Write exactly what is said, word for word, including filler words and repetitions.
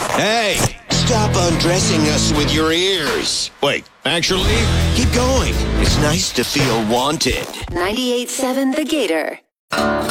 Hey, stop undressing us with your ears. Wait, actually? Keep going. It's nice to feel wanted. ninety-eight point seven The Gator.